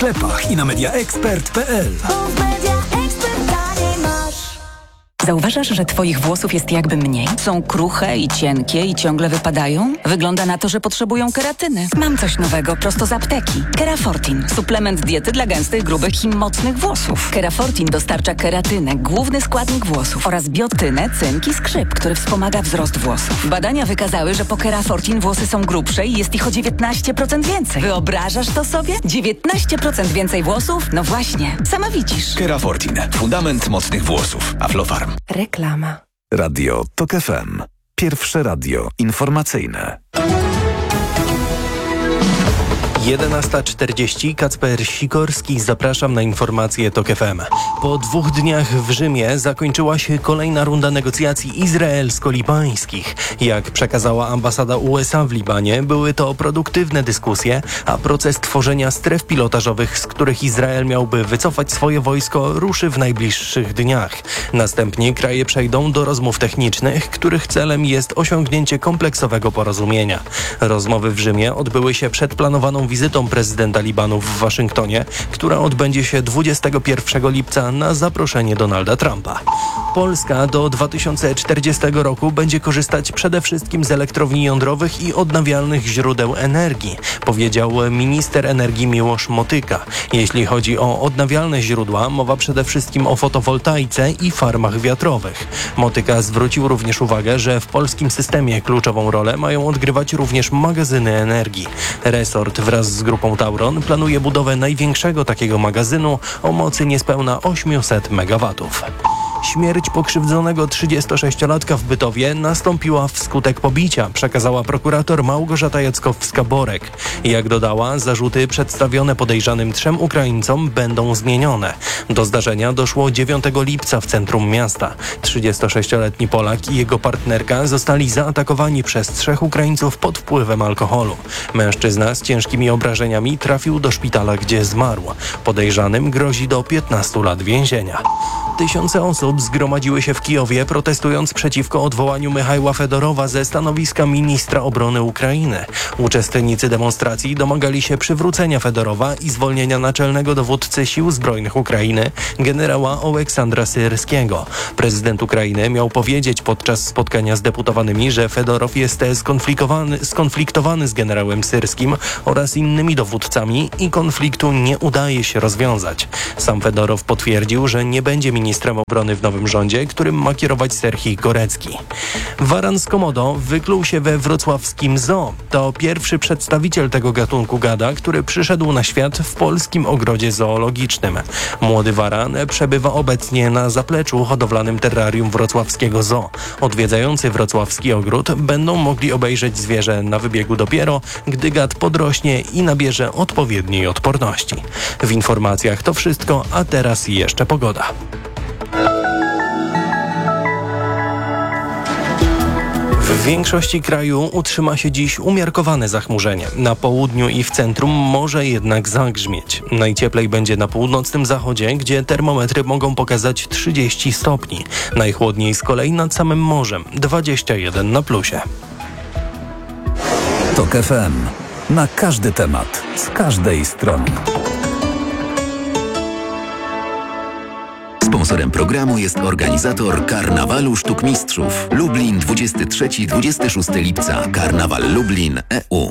sklepach i na mediaexpert.pl. Zauważasz, że twoich włosów jest jakby mniej? Są kruche i cienkie i ciągle wypadają? Wygląda na to, że potrzebują keratyny. Mam coś nowego prosto z apteki. Kerafortin. Suplement diety dla gęstych, grubych i mocnych włosów. Kerafortin dostarcza keratynę, główny składnik włosów, oraz biotynę, cynk i skrzyp, który wspomaga wzrost włosów. Badania wykazały, że po Kerafortin włosy są grubsze i jest ich o 19% więcej. Wyobrażasz to sobie? 19% więcej włosów? No właśnie, sama widzisz. Kerafortin. Fundament mocnych włosów. Aflofarm. Reklama. Radio TOK FM. Pierwsze radio informacyjne. 11:40. Kacper Sikorski, zapraszam na informacje TOK FM. Po 2 dniach w Rzymie zakończyła się kolejna runda negocjacji izraelsko-libańskich. Jak przekazała ambasada USA w Libanie, były to produktywne dyskusje, a proces tworzenia stref pilotażowych, z których Izrael miałby wycofać swoje wojsko, ruszy w najbliższych dniach. Następnie kraje przejdą do rozmów technicznych, których celem jest osiągnięcie kompleksowego porozumienia. Rozmowy w Rzymie odbyły się przed planowaną wizytą prezydenta Libanu w Waszyngtonie, która odbędzie się 21 lipca na zaproszenie Donalda Trumpa. Polska do 2040 roku będzie korzystać przede wszystkim z elektrowni jądrowych i odnawialnych źródeł energii, powiedział minister energii Miłosz Motyka. Jeśli chodzi o odnawialne źródła, mowa przede wszystkim o fotowoltaice i farmach wiatrowych. Motyka zwrócił również uwagę, że w polskim systemie kluczową rolę mają odgrywać również magazyny energii. Resort wraz z grupą Tauron planuje budowę największego takiego magazynu o mocy niespełna 800 MW. Śmierć pokrzywdzonego 36-latka w Bytowie nastąpiła wskutek pobicia, przekazała prokurator Małgorzata Jackowska-Borek. Jak dodała, zarzuty przedstawione podejrzanym 3 Ukraińcom będą zmienione. Do zdarzenia doszło 9 lipca w centrum miasta. 36-letni Polak i jego partnerka zostali zaatakowani przez 3 Ukraińców pod wpływem alkoholu. Mężczyzna z ciężkimi obrażeniami trafił do szpitala, gdzie zmarł. Podejrzanym grozi do 15 lat więzienia. Tysiące osób zgromadziły się w Kijowie, protestując przeciwko odwołaniu Michajła Fedorowa ze stanowiska ministra obrony Ukrainy. Uczestnicy demonstracji domagali się przywrócenia Fedorowa i zwolnienia naczelnego dowódcy sił zbrojnych Ukrainy, generała Oleksandra Syrskiego. Prezydent Ukrainy miał powiedzieć podczas spotkania z deputowanymi, że Fedorow jest skonfliktowany z generałem Syrskim oraz innymi dowódcami i konfliktu nie udaje się rozwiązać. Sam Fedorow potwierdził, że nie będzie ministrem obrony w nowym rządzie, którym ma kierować Serhii Gorecki. Waran z Komodo wykluł się we wrocławskim zoo. To pierwszy przedstawiciel tego gatunku gada, który przyszedł na świat w polskim ogrodzie zoologicznym. Młody waran przebywa obecnie na zapleczu hodowlanym terrarium wrocławskiego zoo. Odwiedzający wrocławski ogród będą mogli obejrzeć zwierzę na wybiegu dopiero, gdy gad podrośnie i nabierze odpowiedniej odporności. W informacjach to wszystko, a teraz jeszcze pogoda. W większości kraju utrzyma się dziś umiarkowane zachmurzenie. Na południu i w centrum może jednak zagrzmieć. Najcieplej będzie na północnym zachodzie, gdzie termometry mogą pokazać 30 stopni. Najchłodniej z kolei nad samym morzem, 21 na plusie. TOK FM. Na każdy temat, z każdej strony. Sponsorem programu jest organizator Karnawalu Sztuk Mistrzów. Lublin 23-26 lipca. Karnawal Lublin EU.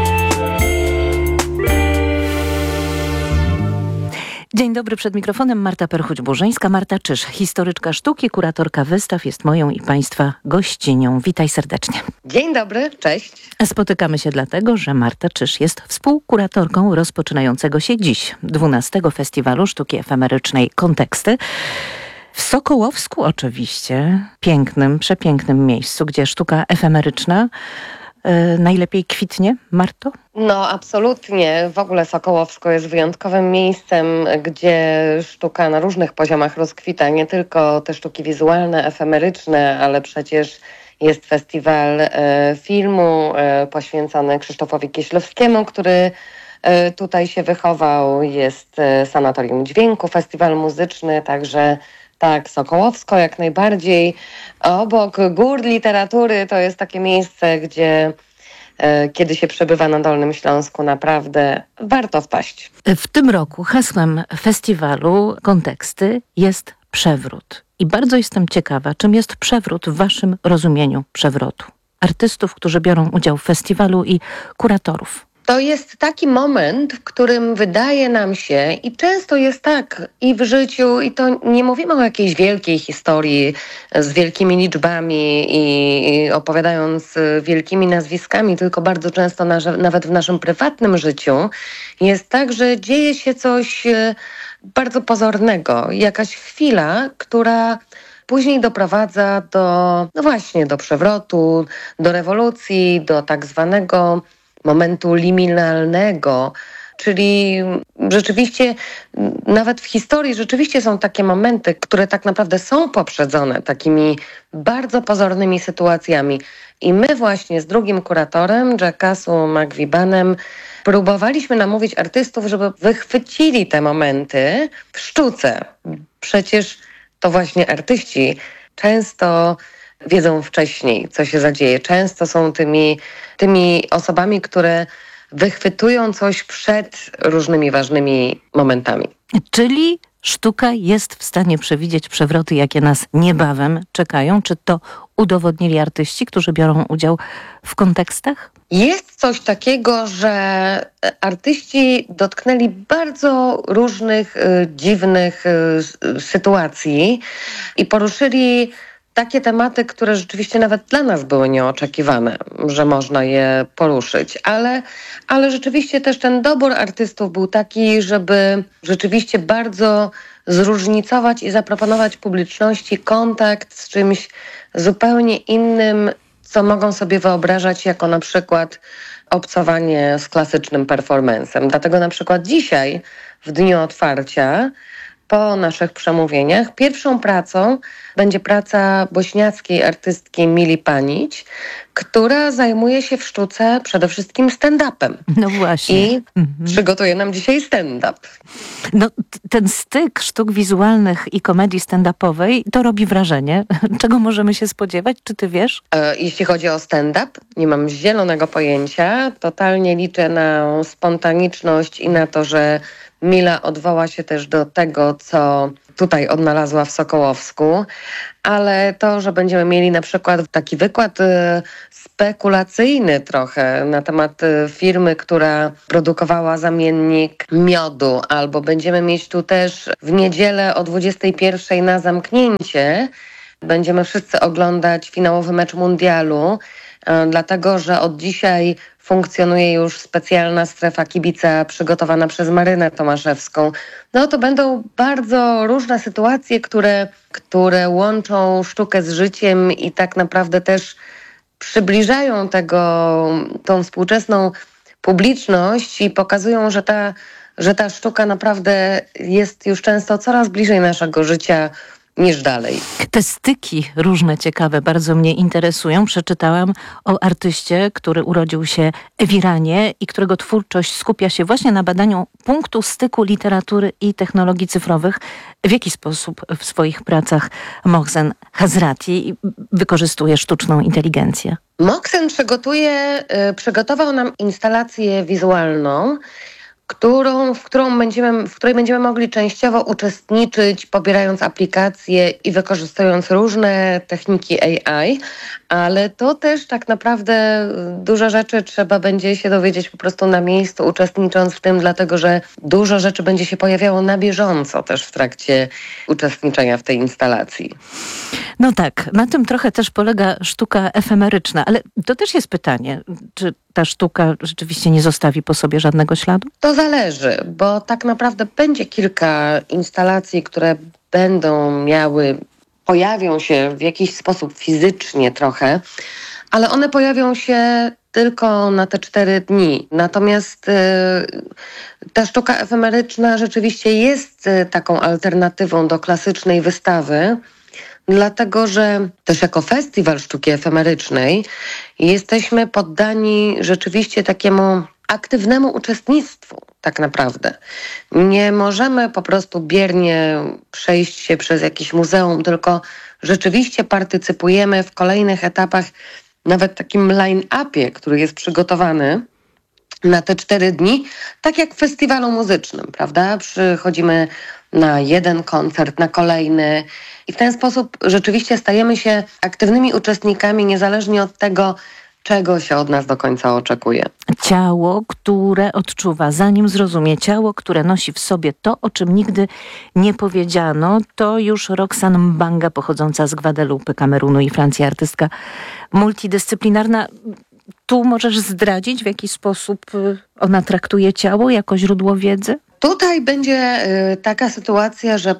Dzień dobry, przed mikrofonem Marta Perchuć-Burzyńska. Marta Czysz, historyczka sztuki, kuratorka wystaw, jest moją i Państwa gościnią. Witaj serdecznie. Dzień dobry, cześć. Spotykamy się dlatego, że Marta Czysz jest współkuratorką rozpoczynającego się dziś 12. Festiwalu Sztuki Efemerycznej Konteksty. W Sokołowsku oczywiście, pięknym, przepięknym miejscu, gdzie sztuka efemeryczna najlepiej kwitnie, Marto? No absolutnie. W ogóle Sokołowsko jest wyjątkowym miejscem, gdzie sztuka na różnych poziomach rozkwita. Nie tylko te sztuki wizualne, efemeryczne, ale przecież jest festiwal filmu poświęcony Krzysztofowi Kieślowskiemu, który tutaj się wychował. Jest Sanatorium Dźwięku, festiwal muzyczny, także tak, Sokołowsko jak najbardziej. Obok gór literatury to jest takie miejsce, gdzie kiedy się przebywa na Dolnym Śląsku, naprawdę warto wpaść. W tym roku hasłem festiwalu Konteksty jest przewrót. I bardzo jestem ciekawa, czym jest przewrót w waszym rozumieniu przewrotu. Artystów, którzy biorą udział w festiwalu i kuratorów. To jest taki moment, w którym wydaje nam się, i często jest tak i w życiu, i to nie mówimy o jakiejś wielkiej historii z wielkimi liczbami i opowiadając wielkimi nazwiskami, tylko bardzo często nawet w naszym prywatnym życiu jest tak, że dzieje się coś bardzo pozornego. Jakaś chwila, która później doprowadza do przewrotu, do rewolucji, do tak zwanego momentu liminalnego, czyli rzeczywiście nawet w historii rzeczywiście są takie momenty, które tak naprawdę są poprzedzone takimi bardzo pozornymi sytuacjami. I my właśnie z drugim kuratorem, Jackasu McVibanem, próbowaliśmy namówić artystów, żeby wychwycili te momenty w sztuce. Przecież to właśnie artyści często wiedzą wcześniej, co się zadzieje. Często są tymi osobami, które wychwytują coś przed różnymi ważnymi momentami. Czyli sztuka jest w stanie przewidzieć przewroty, jakie nas niebawem czekają. Czy to udowodnili artyści, którzy biorą udział w kontekstach? Jest coś takiego, że artyści dotknęli bardzo różnych dziwnych sytuacji i poruszyli takie tematy, które rzeczywiście nawet dla nas były nieoczekiwane, że można je poruszyć. Ale rzeczywiście też ten dobór artystów był taki, żeby rzeczywiście bardzo zróżnicować i zaproponować publiczności kontakt z czymś zupełnie innym, co mogą sobie wyobrażać jako na przykład obcowanie z klasycznym performancem. Dlatego na przykład dzisiaj, w dniu otwarcia, po naszych przemówieniach, pierwszą pracą będzie praca bośniackiej artystki Mili Panić, która zajmuje się w sztuce przede wszystkim stand-upem. No właśnie. I przygotuje nam dzisiaj stand-up. No, ten styk sztuk wizualnych i komedii stand-upowej to robi wrażenie. Czego możemy się spodziewać? Czy ty wiesz? Jeśli chodzi o stand-up, nie mam zielonego pojęcia. Totalnie liczę na spontaniczność i na to, że Mila odwoła się też do tego, co tutaj odnalazła w Sokołowsku, ale to, że będziemy mieli na przykład taki wykład spekulacyjny trochę na temat firmy, która produkowała zamiennik miodu, albo będziemy mieć tu też w niedzielę o 21:00 na zamknięcie, będziemy wszyscy oglądać finałowy mecz mundialu, dlatego że od dzisiaj funkcjonuje już specjalna strefa kibica przygotowana przez Marynę Tomaszewską. No to będą bardzo różne sytuacje, które łączą sztukę z życiem i tak naprawdę też przybliżają tą współczesną publiczność i pokazują, że ta sztuka naprawdę jest już często coraz bliżej naszego życia niż dalej. Te styki różne, ciekawe, bardzo mnie interesują. Przeczytałam o artyście, który urodził się w Iranie i którego twórczość skupia się właśnie na badaniu punktu styku literatury i technologii cyfrowych. W jaki sposób w swoich pracach Mohsen Hazrati wykorzystuje sztuczną inteligencję? Mohsen przygotował nam instalację wizualną, w której będziemy mogli częściowo uczestniczyć, pobierając aplikacje i wykorzystując różne techniki AI, ale to też tak naprawdę dużo rzeczy trzeba będzie się dowiedzieć po prostu na miejscu, uczestnicząc w tym, dlatego że dużo rzeczy będzie się pojawiało na bieżąco też w trakcie uczestniczenia w tej instalacji. No tak, na tym trochę też polega sztuka efemeryczna, ale to też jest pytanie, czy ta sztuka rzeczywiście nie zostawi po sobie żadnego śladu? To zależy, bo tak naprawdę będzie kilka instalacji, które pojawią się w jakiś sposób fizycznie trochę, ale one pojawią się tylko na te 4 dni. Natomiast ta sztuka efemeryczna rzeczywiście jest taką alternatywą do klasycznej wystawy, dlatego że też jako festiwal sztuki efemerycznej jesteśmy poddani rzeczywiście takiemu aktywnemu uczestnictwu tak naprawdę. Nie możemy po prostu biernie przejść się przez jakieś muzeum, tylko rzeczywiście partycypujemy w kolejnych etapach nawet takim line-upie, który jest przygotowany na te 4 dni, tak jak w festiwalu muzycznym, prawda? Przychodzimy na jeden koncert, na kolejny i w ten sposób rzeczywiście stajemy się aktywnymi uczestnikami, niezależnie od tego, czego się od nas do końca oczekuje. Ciało, które odczuwa, zanim zrozumie, ciało, które nosi w sobie to, o czym nigdy nie powiedziano, to już Roxanne Mbanga, pochodząca z Gwadelupy, Kamerunu i Francji, artystka multidyscyplinarna. Tu możesz zdradzić, w jaki sposób ona traktuje ciało jako źródło wiedzy? Tutaj będzie taka sytuacja, że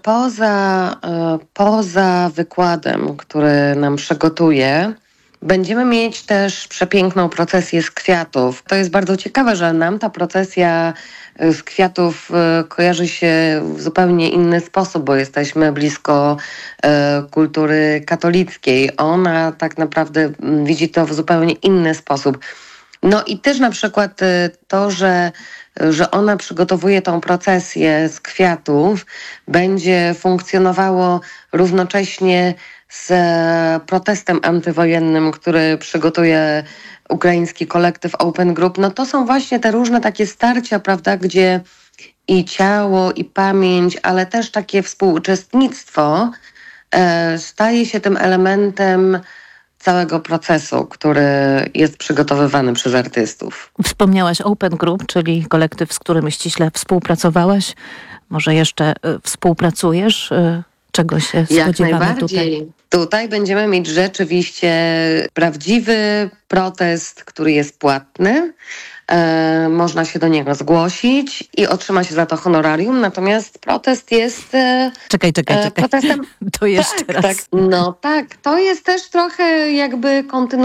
poza wykładem, który nam przygotuje, będziemy mieć też przepiękną procesję z kwiatów. To jest bardzo ciekawe, że nam ta procesja z kwiatów kojarzy się w zupełnie inny sposób, bo jesteśmy blisko kultury katolickiej. Ona tak naprawdę widzi to w zupełnie inny sposób. No i też na przykład to, że ona przygotowuje tą procesję z kwiatów, będzie funkcjonowało równocześnie z protestem antywojennym, który przygotuje ukraiński kolektyw Open Group. No to są właśnie te różne takie starcia, prawda, gdzie i ciało, i pamięć, ale też takie współuczestnictwo staje się tym elementem całego procesu, który jest przygotowywany przez artystów. Wspomniałaś Open Group, czyli kolektyw, z którym ściśle współpracowałaś. Może jeszcze współpracujesz? Czego się Jak spodziewamy najbardziej. Tutaj będziemy mieć rzeczywiście prawdziwy protest, który jest płatny. Można się do niego zgłosić i otrzyma się za to honorarium, natomiast protest jest Czekaj. protestem. To jeszcze raz. Tak. No tak, to jest też trochę jakby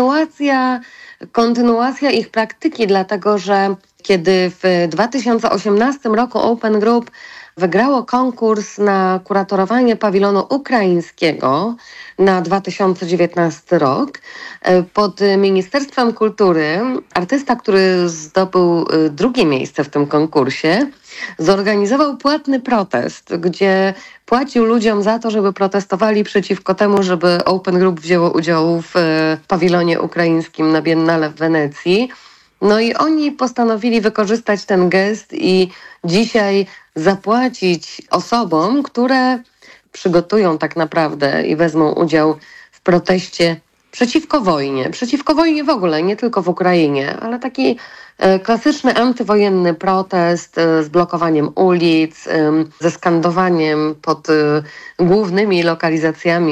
kontynuacja ich praktyki, dlatego że kiedy w 2018 roku Open Group wygrało konkurs na kuratorowanie pawilonu ukraińskiego na 2019 rok. Pod Ministerstwem Kultury artysta, który zdobył 2. miejsce w tym konkursie, zorganizował płatny protest, gdzie płacił ludziom za to, żeby protestowali przeciwko temu, żeby Open Group wzięło udział w pawilonie ukraińskim na Biennale w Wenecji. No i oni postanowili wykorzystać ten gest i dzisiaj zapłacić osobom, które przygotują tak naprawdę i wezmą udział w proteście przeciwko wojnie w ogóle, nie tylko w Ukrainie, ale taki klasyczny antywojenny protest z blokowaniem ulic, ze skandowaniem pod głównymi lokalizacjami